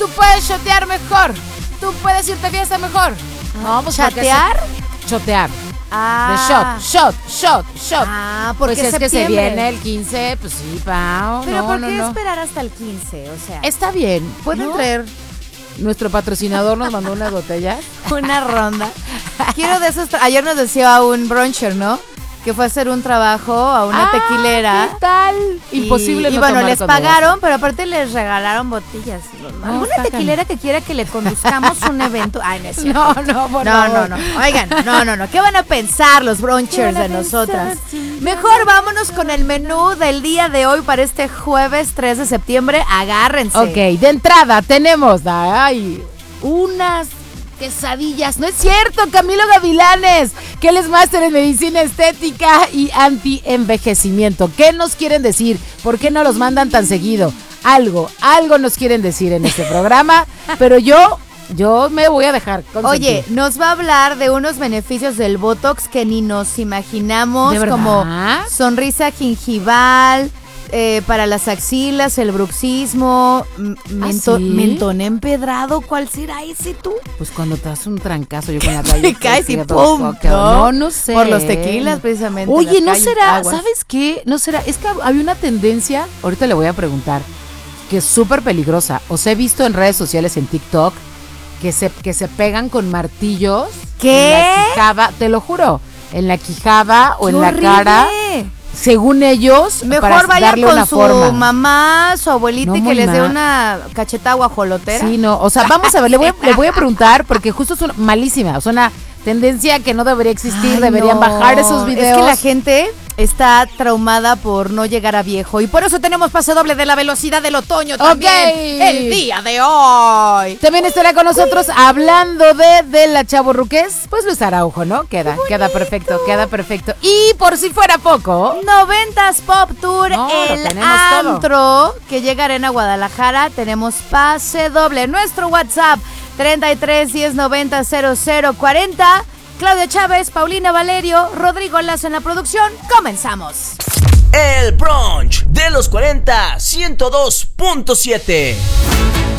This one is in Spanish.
tú puedes shotear mejor. Tú puedes irte a fiesta mejor. No, pues ¿chatear? Chotear. Ah. De shot. Ah, porque pues es que se septiembre. viene el 15, pues sí, Pau. Pero no, ¿por no, qué no. esperar hasta el 15? O sea, Está bien, pueden ¿no? traer. Nuestro patrocinador nos mandó unas botellas. una ronda. Quiero de esos. Ayer nos decía un bruncher, ¿no? Que fue a hacer un trabajo a una tequilera. ¿Qué tal? Imposible y no bueno, tomar les cuando pagaron, pero aparte les regalaron botellas. No, ¿Alguna está tequilera que quiera que le conduzcamos un evento? Ay, no es cierto. vas. No, por favor. No. Oigan, no. ¿Qué van a pensar los brunchers de nosotras? Mejor vámonos con el menú del día de hoy para este jueves 3 de septiembre. Agárrense. Ok, de entrada tenemos unas quesadillas. No es cierto, Camilo Gavilanes, que él es máster en medicina estética y anti-envejecimiento. ¿Qué nos quieren decir? ¿Por qué no los mandan tan seguido? Algo nos quieren decir en este programa, pero yo me voy a dejar consentir. Oye, nos va a hablar de unos beneficios del Botox que ni nos imaginamos, ¿De verdad? como sonrisa gingival, para las axilas, el bruxismo, ¿sí? mentón empedrado. ¿Cuál será ese tú? Pues cuando te das un trancazo, yo con la calle. Te caes y pum, No sé. Por los tequilas, precisamente. Oye, las ¿no calles, será? aguas. ¿Sabes qué? ¿No será? Es que había una tendencia, ahorita le voy a preguntar, que es súper peligrosa. Os he visto en redes sociales, en TikTok, que se pegan con martillos. ¿Qué? En la quijada, te lo juro. En la quijada o ¡Qué en la horrible! cara. Según ellos, Mejor para vayan darle con una su forma. mamá, su abuelita, No, y que muy les dé mal. una cachetada guajolotera. Sí, no, o sea, vamos a ver, le voy a preguntar, porque justo es malísima, es una tendencia que no debería existir, Ay, deberían no. bajar esos videos. Es que la gente está traumada por no llegar a viejo y por eso tenemos pase doble de la velocidad del otoño también el día de hoy. También estará con nosotros hablando de la chavorruqués, pues Luis Araujo, ¿no? Queda perfecto. Y por si fuera poco, 90s Pop Tour, No, lo el tenemos todo. antro que llega a Arena Guadalajara. Tenemos pase doble. Nuestro WhatsApp 33 10 90 00 40. Claudia Chávez, Paulina Valerio, Rodrigo Lazo en la producción. Comenzamos. El brunch de los 40 102.7.